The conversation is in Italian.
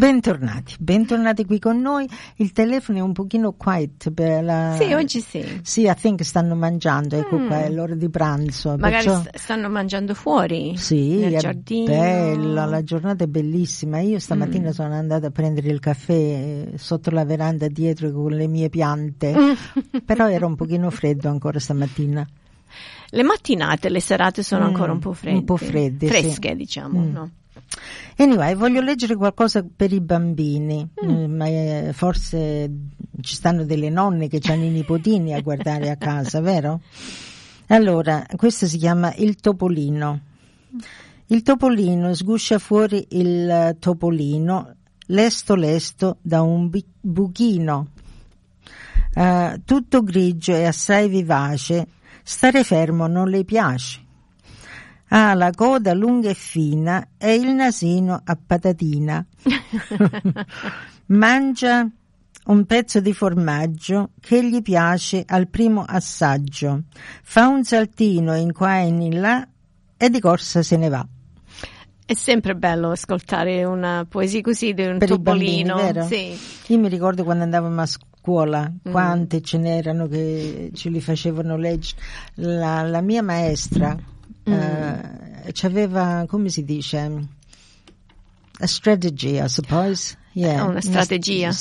Bentornati qui con noi. Il telefono è un pochino quiet per la... Sì, oggi sì. Sì, I think stanno mangiando, ecco qua, è l'ora di pranzo. Magari perciò... stanno mangiando fuori, sì, nel è giardino. bella, la giornata è bellissima. Io stamattina sono andata a prendere il caffè sotto la veranda dietro con le mie piante, però era un pochino freddo ancora stamattina. Le mattinate, le serate sono ancora un po' fredde. Un po' fredde, fresche, sì. diciamo, no? Anyway, voglio leggere qualcosa per i bambini, ma forse ci stanno delle nonne che hanno i nipotini a guardare a casa, vero? Allora, questo si chiama Il topolino. Il topolino sguscia fuori il topolino, lesto da un buchino. Tutto grigio e assai vivace, stare fermo non le piace. Ha la coda lunga e fina e il nasino a patatina. Mangia un pezzo di formaggio che gli piace al primo assaggio. Fa un saltino in qua e in là e di corsa se ne va. È sempre bello ascoltare una poesia così di un per topolino. I bambini, vero? Sì. Io mi ricordo quando andavamo a scuola, quante ce n'erano che ce li facevano leggere. La mia maestra c'aveva, come si dice, a strategy, I suppose. Yeah. Una strategia.